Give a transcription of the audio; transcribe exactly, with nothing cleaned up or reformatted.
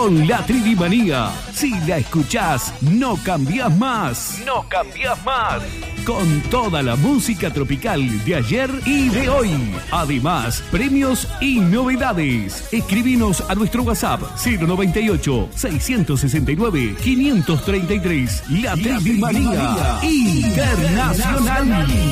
con la Trivimanía. Si la escuchás, no cambiás más. No cambiás más. Con toda la música tropical de ayer y de hoy. Además, premios y novedades. Escribinos a nuestro WhatsApp cero noventa y ocho, seiscientos sesenta y nueve, quinientos treinta y tres. La Trivimanía Internacional.